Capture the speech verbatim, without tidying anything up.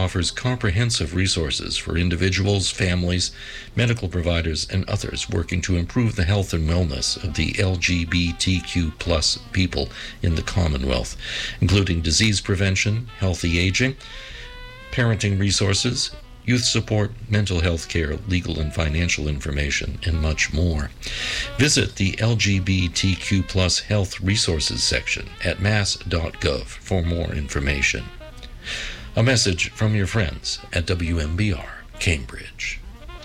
offers comprehensive resources for individuals, families, medical providers, and others working to improve the health and wellness of the L G B T Q plus people in the Commonwealth, including disease prevention, healthy aging, parenting resources, youth support, mental health care, legal and financial information, and much more. Visit the L G B T Q plus Health Resources section at mass dot gov for more information. A message from your friends at W M B R Cambridge.